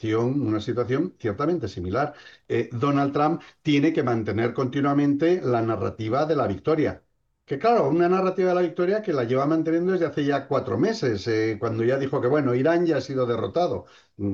una situación ciertamente similar. Donald Trump tiene que mantener continuamente la narrativa de la victoria. Que claro, una narrativa de la victoria que la lleva manteniendo desde hace ya 4 meses, cuando ya dijo que, bueno, Irán ya ha sido derrotado.